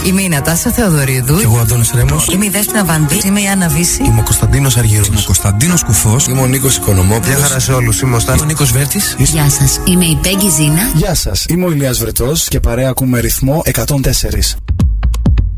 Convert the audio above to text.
Είμαι η Νατάσα Θεοδωρίδου. Και εγώ Αντώνης Ρέμος. Είμαι η Δέσποινα Βανδύ. Είμαι η Άννα Βύση. Είμαι ο Κωνσταντίνος Αργύρος. Είμαι ο Κωνσταντίνος Κουφός. Είμαι ο Νίκος Οικονομόπουλος. Γεια χαρά σε όλους. Είμαι ο Νίκος Βέρτης. Γεια σας. Είμαι η Πέγγι Ζήνα. Γεια σας. Είμαι ο Ηλίας Βρετός και παρέα ακούμε Ρυθμό 104.